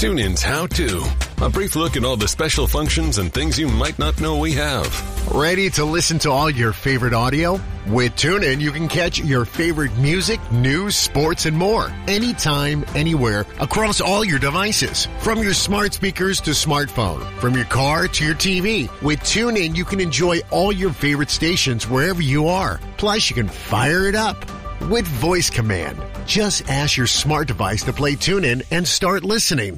TuneIn's How To. A brief look at all the special functions and things you might not know we have. Ready to listen to all your favorite audio? With TuneIn, you can catch your favorite music, news, sports, and more. Anytime, anywhere, across all your devices. From your smart speakers to smartphone. From your car to your TV. With TuneIn, you can enjoy all your favorite stations wherever you are. Plus, you can fire it up with voice command. Just ask your smart device to play TuneIn and start listening.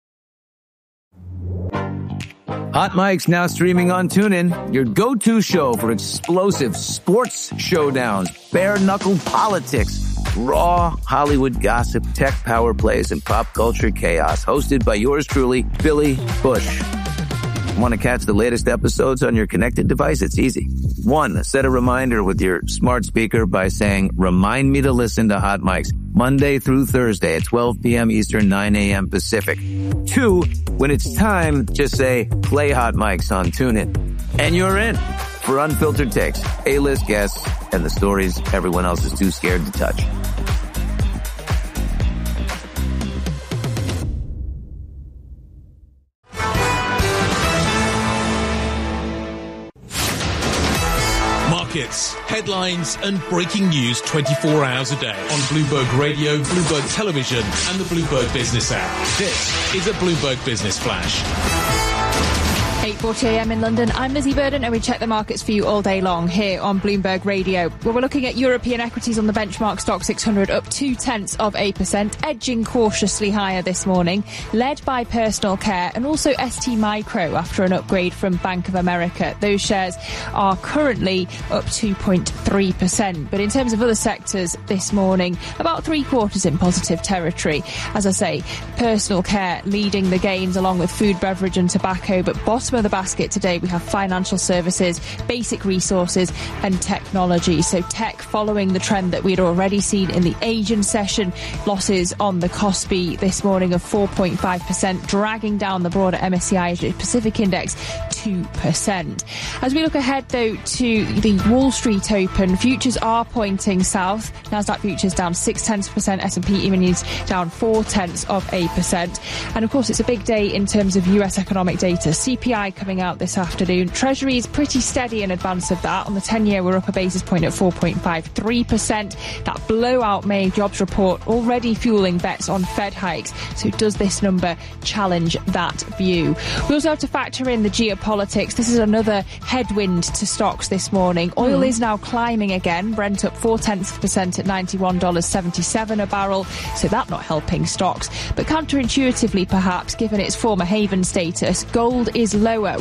Hot Mike's now streaming on TuneIn, your go-to show for explosive sports showdowns, bare-knuckle politics, raw Hollywood gossip, tech power plays, and pop culture chaos. Hosted by yours truly, Billy Bush. Want to catch the latest episodes on your connected device? It's easy. 1, set a reminder with your smart speaker by saying, "Remind me to listen to Hot Mike's Monday through Thursday at 12 p.m. Eastern, 9 a.m. Pacific." 2, when it's time, just say, "Play Hot Mike's on TuneIn." And you're in for unfiltered takes, A-list guests, and the stories everyone else is too scared to touch. Markets, headlines and breaking news 24 hours a day on Bloomberg Radio, Bloomberg Television and the Bloomberg Business app. This is a Bloomberg Business Flash. 8:40 a.m. in London. I'm Lizzie Burden, and we check the markets for you all day long here on Bloomberg Radio. Well, we're looking at European equities on the benchmark stock 600 up 0.2%, edging cautiously higher this morning, led by personal care and also ST Micro after an upgrade from Bank of America. Those shares are currently up 2.3%. But in terms of other sectors this morning, about 3/4 in positive territory. As I say, personal care leading the gains along with food, beverage and tobacco, but bottom of the basket today we have financial services, basic resources and technology. So tech following the trend that we'd already seen in the Asian session. Losses on the Kospi this morning of 4.5%, dragging down the broader MSCI Asia Pacific Index 2%. As we look ahead though to the Wall Street Open, futures are pointing south. Nasdaq futures down 0.6%, S&P E-minis down 0.4%. And of course it's a big day in terms of US economic data. CPI coming out this afternoon. Treasury is pretty steady in advance of that. On the 10-year, we're up a basis point at 4.53%. That blowout May jobs report already fueling bets on Fed hikes. So does this number challenge that view? We also have to factor in the geopolitics. This is another headwind to stocks this morning. Oil is now climbing again. Brent up 0.4% at $91.77 a barrel. So that not helping stocks. But counterintuitively, perhaps, given its former haven status, gold is lower at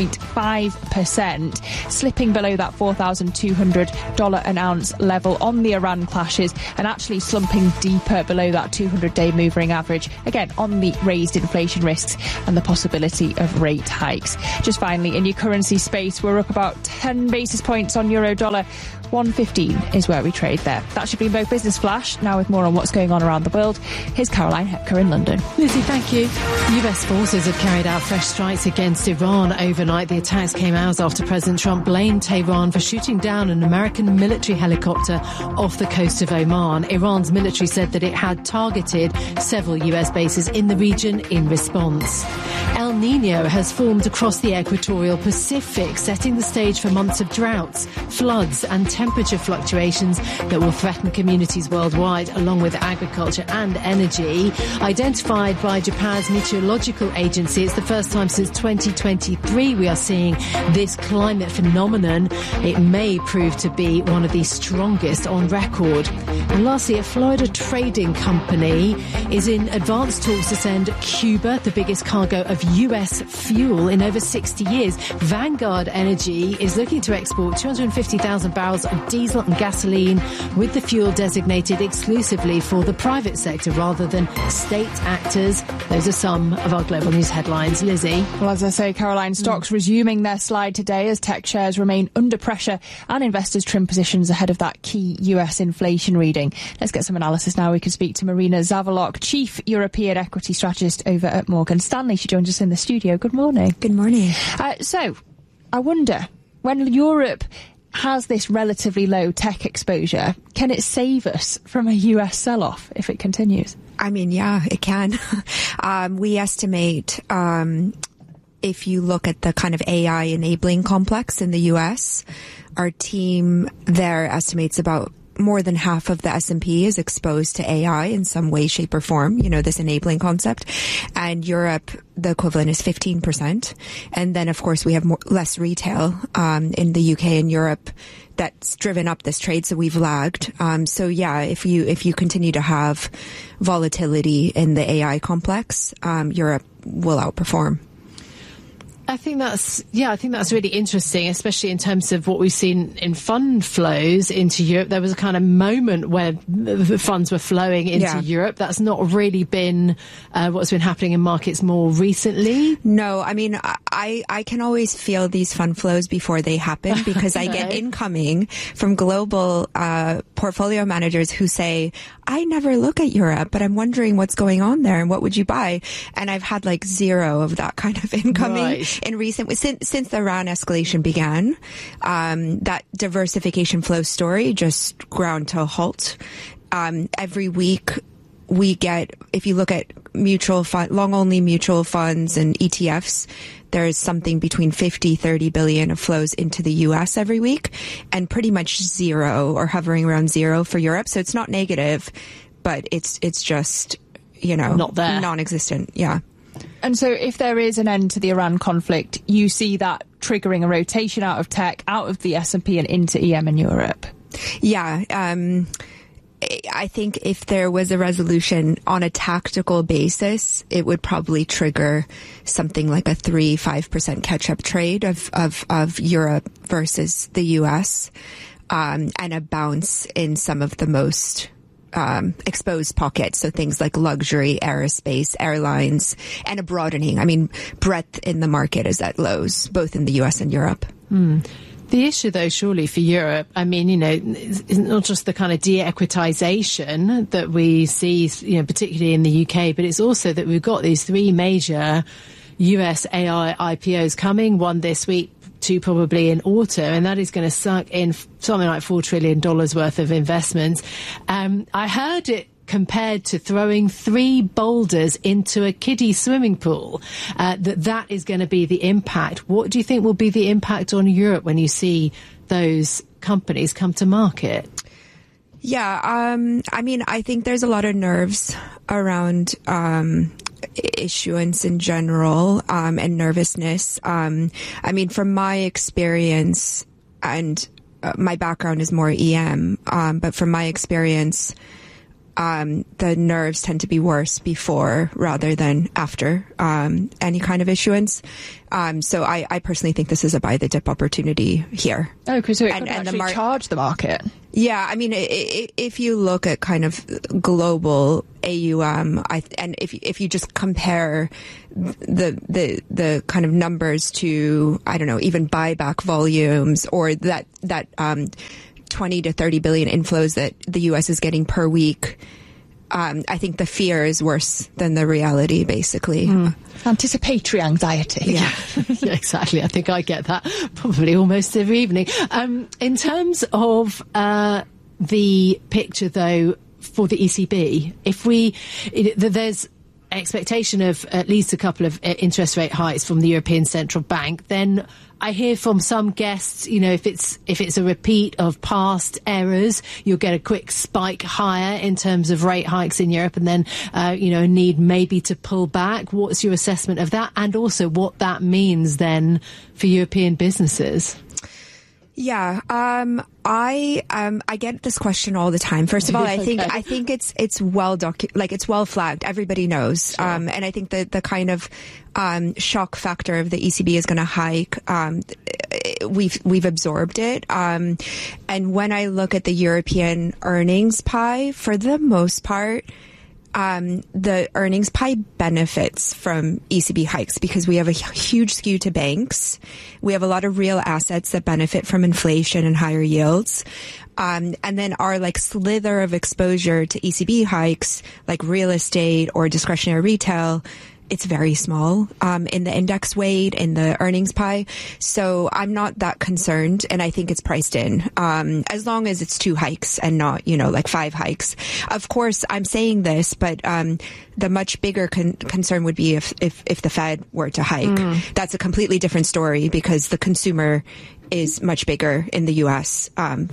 1.5%, slipping below that $4,200 an ounce level on the Iran clashes and actually slumping deeper below that 200-day moving average, again on the raised inflation risks and the possibility of rate hikes. Just finally, in your currency space, we're up about 10 basis points on euro dollar. 115 is where we trade there. That should be Bloomberg Business Flash. Now with more on what's going on around the world, here's Caroline Hepker in London. Lizzie, thank you. US forces have carried out fresh strikes against Iran overnight. The attacks came hours after President Trump blamed Tehran for shooting down an American military helicopter off the coast of Oman. Iran's military said that it had targeted several US bases in the region in response. El Niño has formed across the equatorial Pacific, setting the stage for months of droughts, floods and temperature fluctuations that will threaten communities worldwide, along with agriculture and energy. Identified by Japan's meteorological agency, it's the first time since 2023 we are seeing this climate phenomenon. It may prove to be one of the strongest on record. And lastly, a Florida trading company is in advanced talks to send Cuba the biggest cargo of US fuel in over 60 years. Vanguard Energy is looking to export 250,000 barrels of diesel and gasoline, with the fuel designated exclusively for the private sector rather than state actors. Those are some of our global news headlines. Lizzie. Well, as I say, Caroline, stocks resuming their slide today as tech shares remain under pressure and investors trim positions ahead of that key US inflation reading. Let's get some analysis now. We can speak to Marina Zavolock, Chief European Equity Strategist over at Morgan Stanley. She joins us in the studio. Good morning. Good morning. So, I wonder, when Europe has this relatively low tech exposure, can it save us from a US sell-off if it continues? I mean, yeah, it can. We estimate, if you look at the kind of AI enabling complex in the US, our team there estimates about more than half of the S&P is exposed to AI in some way, shape or form, this enabling concept. And Europe, the equivalent is 15%. And then, of course, we have less retail in the UK and Europe that's driven up this trade, so we've lagged. So yeah, if you continue to have volatility in the AI complex, Europe will outperform. I think that's really interesting, especially in terms of what we've seen in fund flows into Europe. There was a kind of moment where the funds were flowing into Europe. That's not really been what's been happening in markets more recently. No, I mean, I can always feel these fund flows before they happen because I get incoming from global portfolio managers who say, I never look at Europe, but I'm wondering what's going on there and what would you buy? And I've had like zero of that kind of incoming in recent, since the Iran escalation began. That diversification flow story just ground to a halt. Every week we get, if you look at mutual fund, long only mutual funds and ETFs, there's something between 30 billion of flows into the US every week and pretty much zero or hovering around zero for Europe. So it's not negative, but it's just, not there, non-existent. Yeah. And so if there is an end to the Iran conflict, you see that triggering a rotation out of tech, out of the S&P and into EM in Europe? Yeah. I think if there was a resolution on a tactical basis, it would probably trigger something like a 3-5% catch-up trade of Europe versus the US, and a bounce in some of the most exposed pockets. So things like luxury, aerospace, airlines, and a broadening. I mean, breadth in the market is at lows, both in the US and Europe. The issue, though, surely for Europe, I mean, it's not just the kind of de-equitization that we see, particularly in the UK, but it's also that we've got these three major US AI IPOs coming, one this week, two probably in autumn, and that is going to suck in something like $4 trillion worth of investments. I heard it compared to throwing 3 boulders into a kiddie swimming pool, that is going to be the impact. What do you think will be the impact on Europe when you see those companies come to market? Yeah, I mean, I think there's a lot of nerves around issuance in general, and nervousness. I mean, from my experience, and my background is more EM, but from my experience, the nerves tend to be worse before rather than after any kind of issuance. So I personally think this is a buy the dip opportunity here. Oh, so it could actually charge the market. Yeah, I mean, if you look at kind of global AUM, and if you just compare the kind of numbers to, I don't know, even buyback volumes or that 20 to 30 billion inflows that the US is getting per week, I think the fear is worse than the reality, basically. Anticipatory anxiety. Yeah. Yeah, exactly. I think I get that probably almost every evening. In terms of the picture, though, for the ECB, there's expectation of at least a couple of interest rate hikes from the European Central Bank, then I hear from some guests, if it's a repeat of past errors, you'll get a quick spike higher in terms of rate hikes in Europe, and then a need maybe to pull back. What's your assessment of that, and also what that means then for European businesses? Yeah, I get this question all the time. First of all, I think it's well it's well flagged. Everybody knows. Sure. And I think that the kind of shock factor of the ECB is going to hike. We've absorbed it. And when I look at the European earnings pie, for the most part, the earnings pie benefits from ECB hikes because we have a huge skew to banks. We have a lot of real assets that benefit from inflation and higher yields. And then our slither of exposure to ECB hikes, like real estate or discretionary retail, it's very small in the index weight, in the earnings pie. So I'm not that concerned, and I think it's priced in as long as it's 2 hikes and not, like 5 hikes. Of course, I'm saying this, but the much bigger concern would be if the Fed were to hike. That's a completely different story because the consumer is much bigger in the U.S.,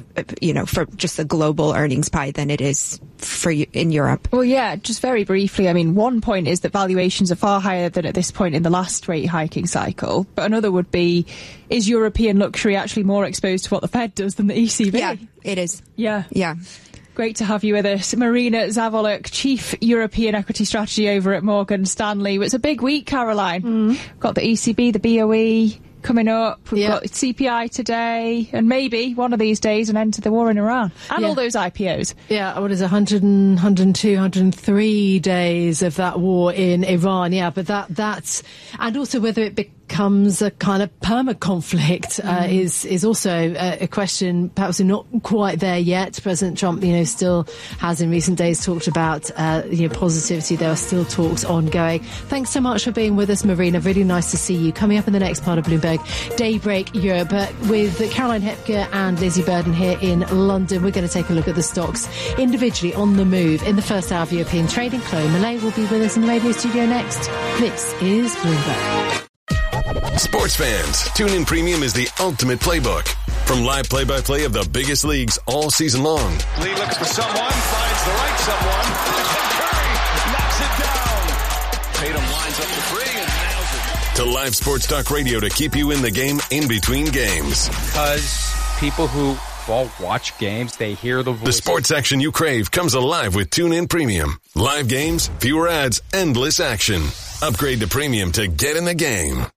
for just the global earnings pie than it is in Europe. Well, yeah, just very briefly, I mean, one point is that valuations are far higher than at this point in the last rate hiking cycle. But another would be, is European luxury actually more exposed to what the Fed does than the ECB? Yeah, it is. Yeah. Yeah. Great to have you with us. Marina Zavoluk, Chief European Equity Strategy over at Morgan Stanley. It's a big week, Caroline. We've got the ECB, the BOE coming up. We've got CPI today, and maybe one of these days an end to the war in Iran. And all those IPOs. Yeah, what is 102, 103 days of that war in Iran. Yeah, but that's... And also whether it becomes a kind of perma-conflict is also a question. Perhaps we're not quite there yet. President Trump, still has in recent days talked about positivity. There are still talks ongoing. Thanks so much for being with us, Marina. Really nice to see you. Coming up in the next part of Bloomberg Daybreak Europe with Caroline Hepker and Lizzie Burden here in London. We're going to take a look at the stocks individually on the move in the first hour of European trading. Chloe Millay will be with us in the radio studio next. This is Bloomberg. Sports fans, TuneIn Premium is the ultimate playbook. From live play-by-play of the biggest leagues all season long. Lee looks for someone, finds the right someone. Curry knocks it down. Tatum lines up the three and nails it. To live sports talk radio to keep you in the game in between games. Because people who watch games, they hear the voice. The sports action you crave comes alive with TuneIn Premium. Live games, fewer ads, endless action. Upgrade to Premium to get in the game.